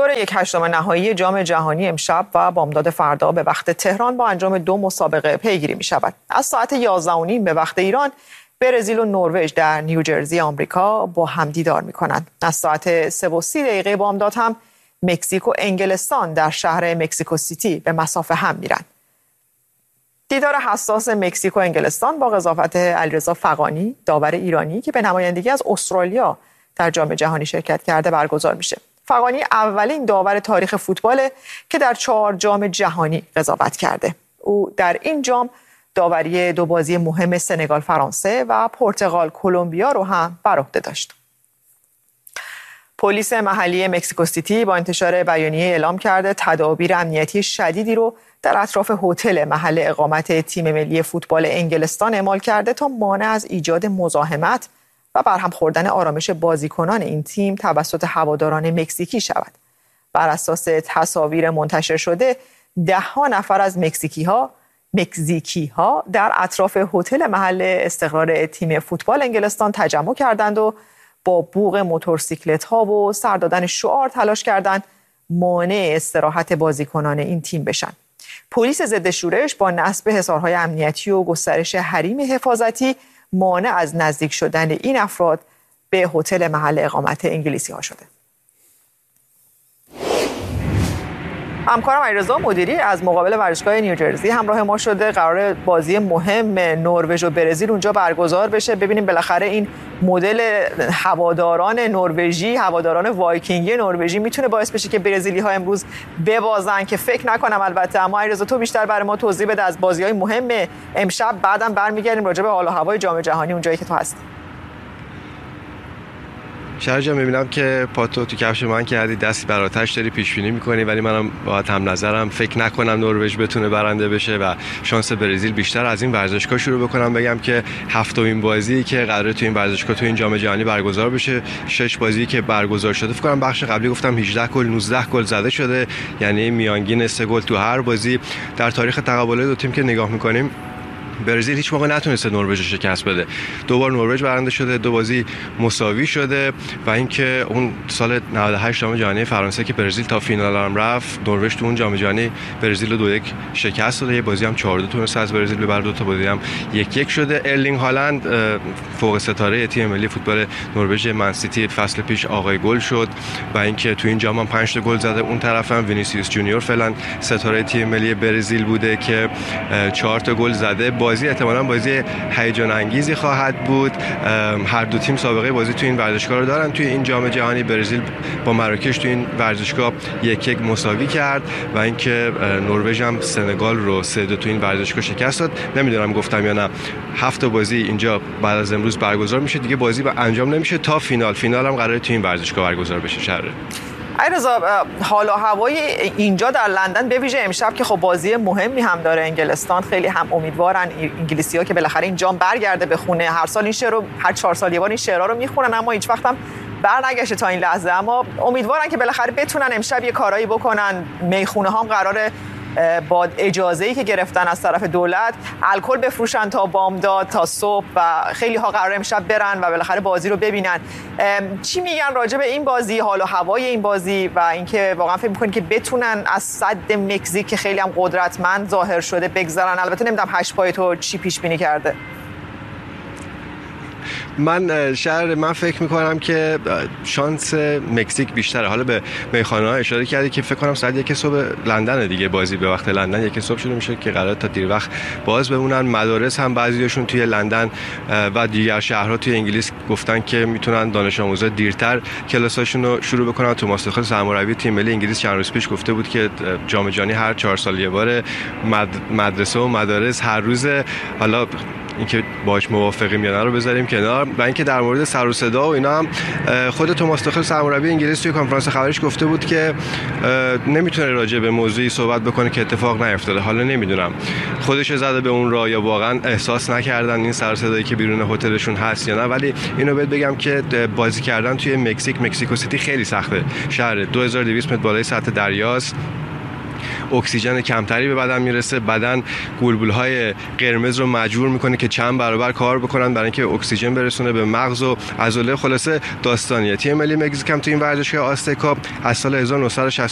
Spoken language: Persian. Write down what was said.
دور 1/8 نهایی جام جهانی امشب و بامداد فردا به وقت تهران با انجام 2 مسابقه پیگیری می شود. از ساعت 11:30 به وقت ایران برزیل و نروژ در نیوجرسی آمریکا با هم دیدار می کنند. از ساعت 3:30 بامداد هم مکزیک و انگلستان در شهر مکزیکو سیتی به مسافه هم میرن. دیدار حساس مکزیک و انگلستان با قضاوت علیرضا فغانی، داور ایرانی که به نمایندگی از استرالیا در جام جهانی شرکت کرده برگزار میشه. فغانی اولین داور تاریخ فوتباله که در 4 جام جهانی قضاوت کرده. او در این جام داوری 2 بازی مهم سنگال فرانسه و پرتغال کلمبیا رو هم بر عهده داشت. پلیس محلی مکزیکو سیتی با انتشار بیانیه اعلام کرده تدابیر امنیتی شدیدی رو در اطراف هتل محل اقامت تیم ملی فوتبال انگلستان اعمال کرده تا مانع از ایجاد مزاحمت و برهم خوردن آرامش بازیکنان این تیم توسط هواداران مکزیکی شود. بر اساس تصاویر منتشر شده 10 نفر از مکزیکی ها در اطراف هتل محل استقرار تیم فوتبال انگلستان تجمع کردند و با بوق موتورسیکلت ها و سر دادن شعار تلاش کردند مانع استراحت بازیکنان این تیم بشن. پلیس ضد شورش با نصب حصارهای امنیتی و گسترش حریم حفاظتی مانع از نزدیک شدن این افراد به هتل محل اقامت انگلیسی ها شده. همکارم علیرضا مدیری از مقابل ورزشگاه نیوجرسی همراه ما شده. قرار بازی مهم نروژ و برزیل اونجا برگزار بشه. ببینیم بالاخره این مدل هواداران نروژی، هواداران وایکینگی نروژی میتونه باعث بشه که برزیلی ها امروز ببازن که فکر نکنم البته. اما علیرضا تو بیشتر برای ما توضیح بده از بازی‌های مهم امشب، بعدم برمیگردیم راجع به حال و هوای جام جهانی اونجایی که تو هستی. شهر جان میبینم که پاتو تو کفش من کردی، دستی بر آتش داری پیش بینی میکنی، ولی منم با هم نظرم فکر نکنم نروژ بتونه برنده بشه و شانس برزیل بیشتر. از این ورزشگاه شروع بکنم بگم که 7مین بازی که قراره تو این ورزشگاه تو این جام جهانی برگزار بشه. 6 بازی که برگزار شده، فکر کنم بخش قبلی گفتم 18 گل 19 گل زده شده، یعنی میانگین 3 گل تو هر بازی. در تاریخ تقابل دو تیم که نگاه میکنیم برزیل هیچ موقع نتونسته نروژ رو شکست بده. 2 بار نروژ برنده شده، 2 بازی مساوی شده و اینکه اون سال 98 جام جهانی فرانسه که برزیل تا فینال هم رفت، نروژ تو اون جام جهانی برزیل رو 2-1 شکست داده. یه بازی هم 4-2 تونسته از برزیل ببره، 2 تا بازی هم 1-1 شده. ارلینگ هالند فوق ستاره تیم ملی فوتبال نروژ منسیتی فصل پیش آقای گل شد و اینکه تو این جام هم 5 تا گل زده. اون طرف هم وینیسیوس جونیور فعلا ستاره تیم ملی برزیل بوده که 4 تا گل زده. بازی احتمالاً بازی هیجان انگیزی خواهد بود. هر دو تیم سابقه بازی تو این ورزشگاه رو دارن. توی این جام جهانی برزیل با مراکش تو این ورزشگاه 1-1 مساوی کرد و اینکه نروژ هم سنگال رو 3-2 تو این ورزشگاه شکست داد. نمیدونم گفتم یا نه، 7 بازی اینجا بعد از امروز برگزار میشه، دیگه بازی انجام نمیشه تا فینال هم قراره تو این ورزشگاه برگزار بشه. شهر علیرضا، حال و هوای اینجا در لندن به ویژه امشب که خب بازی مهمی هم داره انگلستان، خیلی هم امیدوارن انگلیسی‌ها که بالاخره این جام برگرده به خونه. هر سال این شعر رو، هر 4 سال یه بار این شعرها رو میخونن اما هیچ وقت هم برنگشته تا این لحظه. اما امیدوارن که بالاخره بتونن امشب یه کارایی بکنن. میخونه ها هم قراره با اجازه‌ای که گرفتن از طرف دولت الکل بفروشن تا بامداد تا صبح و خیلی ها قراره امشب برن و بالاخره بازی رو ببینن. چی میگن راجع به این بازی، حال و هوای این بازی و اینکه واقعا فکر می‌کنی که بتونن از صد مکزیک که خیلی هم قدرتمند ظاهر شده بگذرن؟ البته نمیدونم 8 پای تو چی پیش بینی کرده. من فکر میکنم که شانس مکزیک بیشتره. حالا به میخانه ها اشاره کردی که فکر کنم ساعت 1 صبح لندن دیگه، بازی به وقت لندن 1 صبح شروع میشه که قراره تا دیر وقت باز بمونن. مدارس هم بعضیاشون توی لندن و دیگر شهرها توی انگلیس گفتن که میتونن دانش آموزا دیرتر کلاساشون رو شروع بکنن. توماس توخل سرمربی تیم ملی انگلیس چند روز پیش گفته بود که جام جهانی هر 4 سال یه بار مدرسه و مدارس هر روز. حالا اینکه باهاش موافقیم یا نه رو بذاریم کنار. و اینکه در مورد سر و صدا و اینا هم خود توماس توخل سرمربی انگلیس توی کنفرانس خبریش گفته بود که نمیتونه راجع به موضوعی صحبت بکنه که اتفاق نیفتاده. حالا نمیدونم خودش زده به اون راه یا واقعا احساس نکردن این سر و صدایی که بیرون هتلشون هست یا نه. ولی اینو بهت بگم که بازی کردن توی مکزیکو سیتی خیلی سخته. شهر 2200 متر بالای سطح دریاست. اکسیژن کمتری به بدن میرسه، بدن گلبولهای قرمز رو مجبور میکنه که چند برابر کار بکنن برای اینکه اکسیژن برسونه به مغز و عضله. خلاصه داستانیه. تیم ملی مکزیک هم تو این ورزشگاه آزتکا از سال 1960